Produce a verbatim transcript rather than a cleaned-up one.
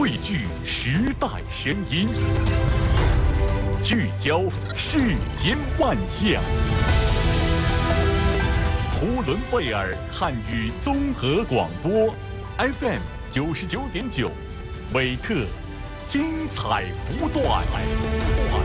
汇聚时代声音，聚焦世间万象。呼伦贝尔汉语综合广播 F M 九十九点九，每刻精彩不断。